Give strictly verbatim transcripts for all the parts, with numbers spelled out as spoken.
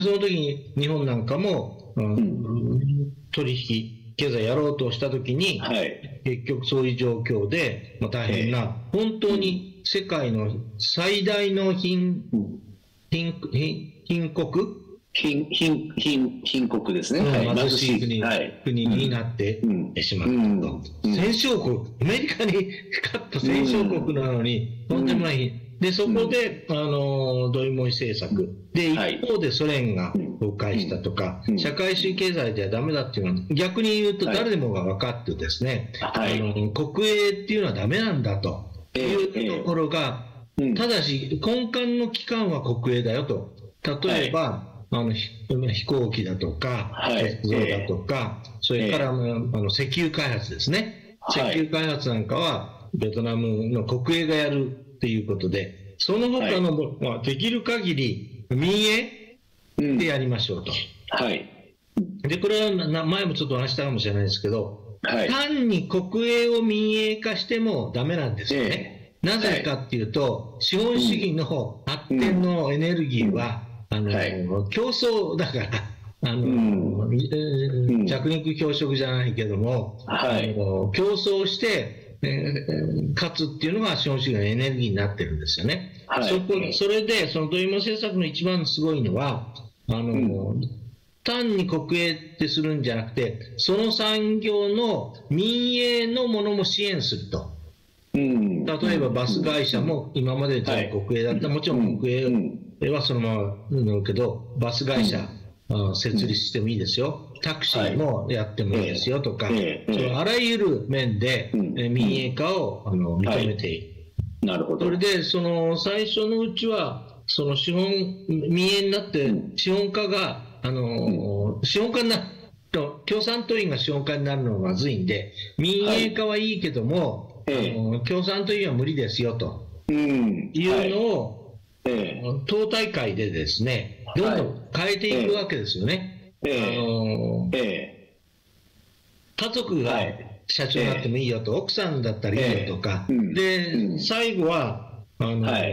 その時に日本なんかも、うん、取引経済やろうとした時に、はい、結局そういう状況で、まあ、大変な、えー、本当に世界の最大の貧、貧、貧、貧国貧、貧、貧、貧国ですね。 うんはい、 貧しい国、はい、国になってしまったと、うんうん、戦勝国、アメリカに勝った戦勝国なのに、とんでもない、でそこで、うん、あのドイモイ政策で、一方でソ連が崩壊したとか、うん、社会主義経済ではダメだっていうのは、逆に言うと誰でもが分かってですね、はい、あの国営っていうのはダメなんだというところが、えーえー、ただし根幹の機関は国営だよと。例えば、はい、あの飛行機だとか、鉄道だとか、えー、それから、えー、あの石油開発ですね、はい、石油開発なんかはベトナムの国営がやるっていうことで、その他の、はい、まあ、できる限り民営でやりましょうと、うん、はい、でこれは前もちょっと話したかもしれないですけど、はい、単に国営を民営化してもダメなんですよね、えー、なぜかっていうと、資本主義の発展のエネルギーは、うんうん、あの、はい、競争だからあの、うん、弱肉強食じゃないけども、はい、あの競争してえー、勝つっていうのが資本主義のエネルギーになってるんですよね、はい、そこそれでそのドイモ政策の一番すごいのはあの、うん、単に国営ってするんじゃなくて、その産業の民営のものも支援すると、うん、例えばバス会社も今まで全部国営だった、はい、もちろん国営はそのままだけど、バス会社、うん、設立してもいいですよ、タクシーもやってもいいですよとか、はい、そのあらゆる面で、うん、民営化をあの認めている、はい、なるほど。それでその最初のうちはその資本民営になって資本家があの、うん、資本家になると共産党員が資本家になるのがまずいんで、民営化はいいけども、はい、あの共産党員は無理ですよと、うん、いうのを、はい、党大会でですねどんどん変えていくわけですよね。えーあのーえー、家族が社長になってもいいよと、えー、奥さんだったらいいよとか、えー、で、うん、最後はあのーはい、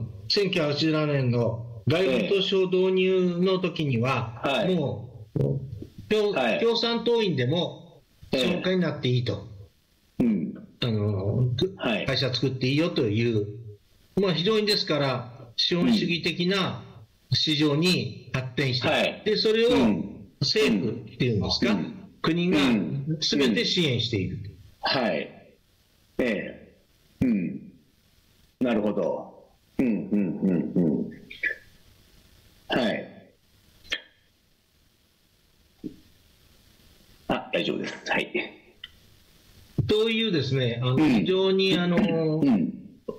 せんきゅうひゃくはちじゅうななねんの外国投資法導入の時には、えー、もう、共、はい、共産党員でも資本家になっていいと、えーうんあのーはい、会社作っていいよという、まあ、非常にですから資本主義的な市場に発展している、はい、でそれを政府っていうんですか、うん、国が全て支援している、うんうん、はい、ええ、うん、なるほど、うんうんうんうん、はい、あ、大丈夫です、はい。というですね、あの、うん、非常にあの、うん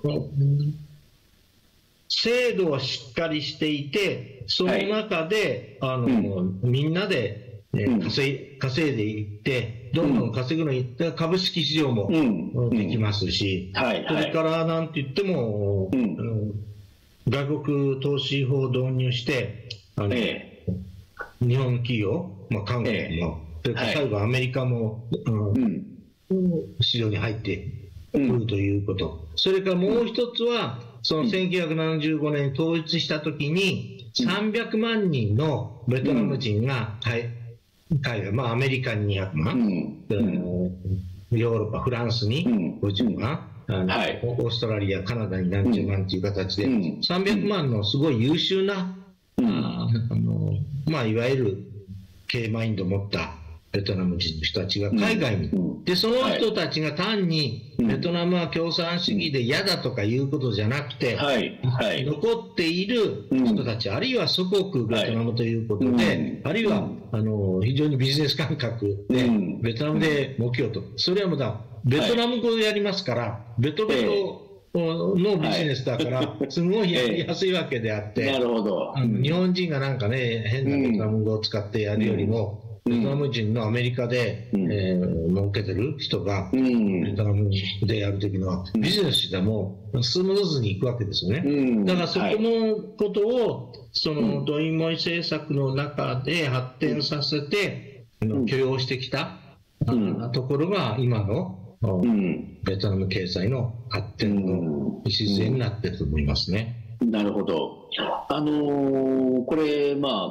制度はしっかりしていて、その中で、はい、あの、うん、みんなで、えー、稼い、稼いでいって、どんどん稼ぐのにいって株式市場もできますし、うんうんはいはい、それからなんて言っても、うん、外国投資法を導入して、あのえー、日本企業、まあ、韓国も、えー、それから最後アメリカも、うん、市場に入ってくるということ、それからもう一つは、そのせんきゅうひゃくななじゅうごねんに統一したときに、さんびゃくまんにんのベトナム人が海外、まあアメリカににひゃくまん、うん、ヨーロッパ、フランスにごじゅうまん、うんはい、オーストラリア、カナダに何十万という形で、うん、さんびゃくまんのすごい優秀な、うん、ああのまあいわゆる経営マインドを持ったベトナム人の人たちが海外に、うん、でその人たちが単にベトナムは共産主義で嫌だとかいうことじゃなくて、はいはい、残っている人たち、うん、あるいは祖国ベトナムということで、はい、あるいは、うん、あの非常にビジネス感覚で、うん、ベトナムで儲けようと、それはまだベトナム語でやりますから、はい、ベトベトのビジネスだから、すごいやりやすいわけであって、なるほど、あの日本人がなんかね、変なベトナム語を使ってやるよりも、ベトナム人のアメリカで、うんえー、儲けてる人が、うん、ベトナムでやるときのは、ビジネスでもスムーズにいくわけですよね。うん、だからそこのことを、そのドイモイ政策の中で発展させて、うん、許容してきた、うん、ところが今の、うん、ベトナム経済の発展の礎になっていると思いますね。 なるほど。あのー、これ、まあ、